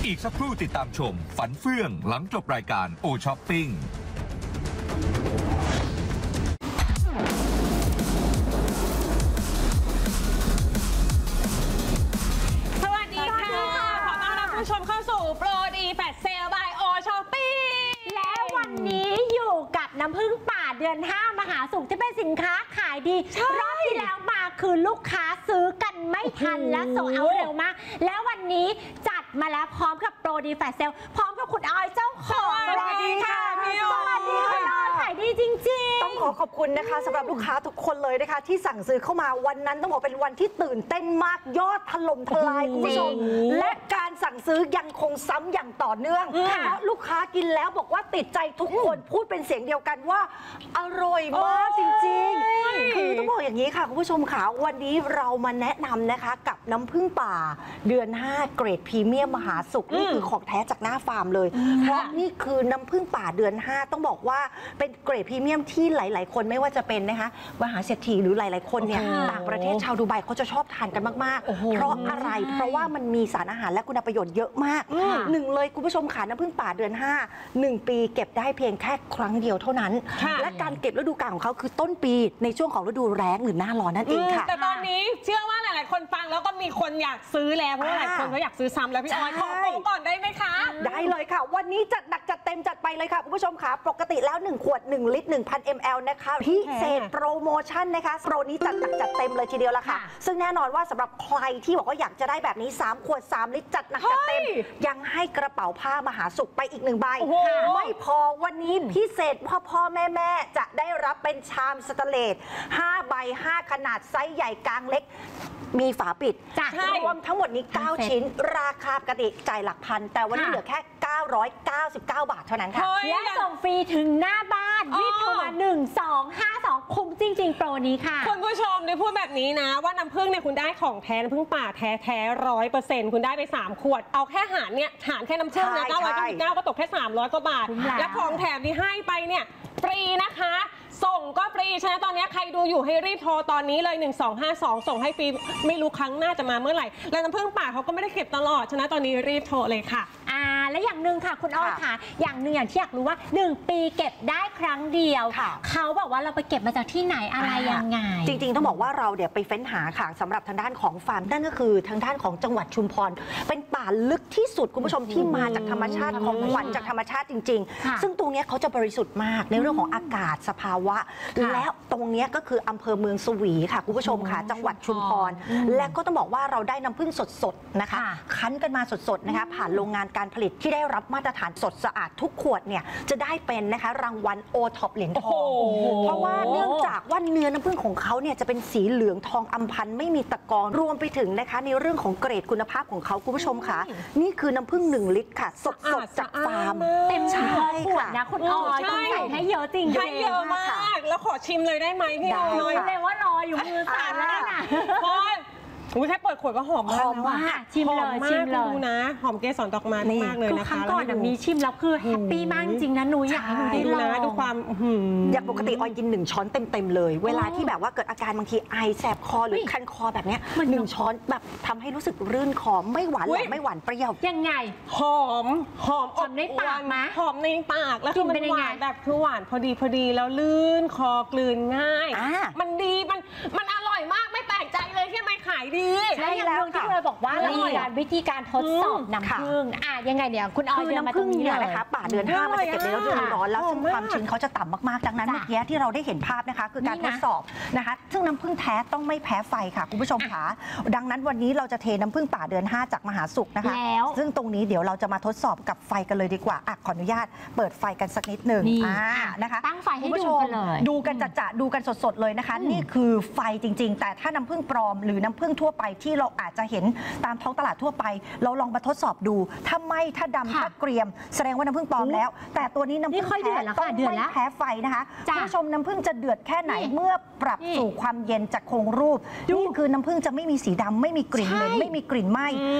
อีกสักครู่ติดตามชมฝันเฟื่องหลังจบรายการโอช้อปปิ้งสวัสดีค่ะขอต้อนรับผู้ชมเข้าสู่โปรดีแฟลชเซลบายโอช้อปปิ้งและวันนี้อยู่กับน้ำผึ้งป่าเดือน 5 มหาสุขที่เป็นสินค้าขายดีรอบที่แล้วมาคือลูกค้าซื้อกันไม่ทันและโซเอาเร็วมากแล้ววันนี้จัดมาแล้วพร้อมกับโปรดีแฟลชเซลพร้อมกับคุณออยเจ้าของสวัสดีค่ะพี่ออยสวัสดีคุณออยขายดีจริงๆต้องขอบคุณนะคะสำหรับลูกค้าทุกคนเลยนะคะที่สั่งซื้อเข้ามาวันนั้นต้องบอกเป็นวันที่ตื่นเต้นมากยอดถล่มทลายคุณผู้ชมและการสั่งซื้อยังคงซ้ำอย่างต่อเนื่องเพราะลูกค้ากินแล้วบอกว่าติดใจทุกคนพูดเป็นเสียงเดียวกันว่าอร่อยมากจริงๆคือต้องบอกอย่างนี้ค่ะคุณผู้ชมค่ะวันนี้เรามาแนะนำนะคะกับน้ำผึ้งป่าเดือน 5 เกรดพรีเมียมมหาสุขนี่คือของแท้จากหน้าฟาร์มเลยเพราะนี่คือน้ำผึ้งป่าเดือน 5ต้องบอกว่าเป็นเกรดพรีเมียมที่หลายๆคนไม่ว่าจะเป็นนะคะมหาเศรษฐีหรือหลายๆคนเนี่ยต่างประเทศชาวดูไบเขาจะชอบทานกันมากๆเพราะอะไรเพราะว่ามันมีสารอาหารและคุณประโยชน์เยอะมากหนึ่งเลยคุณผู้ชมค่ะน้ำผึ้งป่าเดือน 5 1 ปีเก็บได้เพียงแค่ครั้งเดียวเท่านั้นและการเก็บฤดูกาลของเขาคือต้นปีในช่วงของฤดูแล้งหรือหน้าร้อนนั่นเองค่ะแต่ตอนนี้เชื่อว่าหลายๆคนฟังแล้วก็มีคนอยากซื้อแล้วเพราะหลายคนเขาอยากซื้อซ้ำแล้วพี่ออยขอโปรก่อนได้ไหมคะได้เลยค่ะวันนี้จัดหนักจัดเต็มจัดไปเลยค่ะคุณผู้ชมค่ะปกติแล้ว1ขวด1ลิตร 1,000 ml นะคะพิเศษโปรโมชั่นนะคะโปรนี้จัดหนักจัดเต็มเลยทีเดียวละค่ะซึ่งแน่นอนว่าสำหรับใครที่บอกว่าอยากจะได้แบบนี้3ขวด3ลิตรจัดหนักจัดเต็มยังให้กระเป๋าผ้ามหาสุขไปอีก1ใบไม่พอวันนี้พิเศษพ่อแม่จะได้รับเป็นชามสแตนเลส5ใบ5ขนาดไซส์ใหญ่กลางเล็กมีฝาปิดรวมทั้งหมดนี้9ชิ้นราคาปกติจ่ายหลักพันแต่วันนี้เหลือแค่999 บาทเท่านั้นค่ะและส่งฟรีถึงหน้าบ้านรีบโทรมา1252คุ้มจริงๆโปรนี้ค่ะคุณผู้ชมได้พูดแบบนี้นะว่าน้ำผึ้งเนี่ยคุณได้ของแท้น้ำผึ้งป่าแท้100%คุณได้ไป3ขวดเอาแค่หารเนี่ยหารแค่น้ำผึ้งนะ999ก็ตกแค่300 กว่าบาทและของแถมที่ให้ไปเนี่ยฟรีนะคะส่งก็ฟรีฉะนั้นตอนนี้ใครดูอยู่ให้รีบโทรตอนนี้เลย1252ส่งให้ฟรีไม่รู้ครั้งหน้าจะมาเมื่อไหร่และน้ำผึ้งป่าเขาก็ไม่ได้เก็บตลอดฉะนั้นตอนนี้รีบโทรเลยค่ะและอย่างหนึ่งค่ะคุณอ้อยค่ะอย่างหนึ่งอย่างที่อยากรู้ว่า1ปีเก็บได้ครั้งเดียวเขาบอกว่าเราไปเก็บมาจากที่ไหนอะไรยังไงจริงๆต้องบอกว่าเราเดี๋ยวไปเฟ้นหาค่ะสำหรับทางด้านของฟาร์มนั่นก็คือทางด้านของจังหวัดชุมพรเป็นป่าลึกที่สุดคุณผู้ชมที่มาจากธรรมชาติของขวัญจากธรรมชาติจริงๆซึ่งตรงนี้เขาจะบริสุทธิ์มากในเรื่องของอากาศสภาวะและตรงนี้ก็คืออำเภอเมืองสวีค่ะคุณผู้ชมค่ะจังหวัดชุมพรและก็ต้องบอกว่าเราได้น้ำผึ้งสดๆนะคะคั้นกันมาสดๆนะคะผ่านโรงงานการผลิตที่ได้รับมาตรฐานสดสะอาดทุกขวดเนี่ยจะได้เป็นนะคะรางวัลโอท็อปเหรียญทองเพราะว่าเนื่องจากว่าเนื้อน้ำผึ้งของเขาเนี่ยจะเป็นสีเหลืองทองอำพันไม่มีตะกอนรวมไปถึงนะคะในเรื่องของเกรดคุณภาพของเขาคุณผู้ชมค่ะนี่คือน้ำผึ้ง1 ลิตรค่ะสดๆจากฟาร์มเต็มขวดนะคุณออยต้องใส่ให้เยอะจริงให้เยอะมากแล้วขอชิมเลยได้ไหมพี่ออยเลยว่ารออยู่มือสั่นแล้วนะแค่เปิดขวดก็หอมมากแล้วชิมเลยดูนะหอมเกสรดอกไม้มากเลยนะคะครั้งก่อนมีชิมแล้วคือแฮปปี้มากจริงนะหนูอยากให้หนูได้ลองดูความอย่างปกติออยกิน1 ช้อนเต็มๆเลยเวลาที่แบบว่าเกิดอาการบางทีไอแสบคอหรือคันคอแบบนี้1 ช้อนแบบทำให้รู้สึกรื่นคอไม่หวานหรอกไม่หวานเปรี้ยวยังไงหอมในปากไหมหอมในปากแล้วคือมันหวานแบบคือหวานพอดีแล้วลื่นคอกลืนง่ายมันดีมันอร่อยมากไม่แปลกใจเลยที่ไม่ขายดีใช่แล้วที่เลยบอกว่าเรามีวิธีการทดสอบน้ำผึ้งยังไงเนี่ยคุณออยเดินมาตรงนี้เลยนะคะป่าเดือน 5มันจะเก็บในฤดูร้อนแล้วซึ่งความชื้นเขาจะต่ำมากๆดังนั้นเมื่อกี้ที่เราได้เห็นภาพนะคะคือการทดสอบนะคะซึ่งน้ำผึ้งแท้ต้องไม่แพ้ไฟค่ะคุณผู้ชมค่ะดังนั้นวันนี้เราจะเทน้ำผึ้งป่าเดือน 5จากมหาสุขนะคะซึ่งตรงนี้เดี๋ยวเราจะมาทดสอบกับไฟกันเลยดีกว่าขออนุญาตเปิดไฟกันสักนิดหนึ่งนะคะตั้งไฟให้ดูกันเลยดูกันจะดูกันสดๆเลยนะคะนี่คือไฟจริงๆแต่ถ้าน้ำผึ้งปลอมหรือน้ำผึ้งทั่วไปที่เราอาจจะเห็นตามท้องตลาดทั่วไปเราลองมาทดสอบดูถ้าไหม้ถ้าดำถ้าเกรียมแสดงว่าน้ำผึ้งปลอมแล้วแต่ตัวนี้น้ำผึ้งแท้ต้องไม่แพ้ไฟนะคะผู้ชมน้ำผึ้งจะเดือดแค่ไหนเมื่อปรับสู่ความเย็นจะคงรูปนี่คือน้ำผึ้งจะไม่มีสีดำไม่มีกลิ่นเหม็นไม่มีกลิ่นไหม้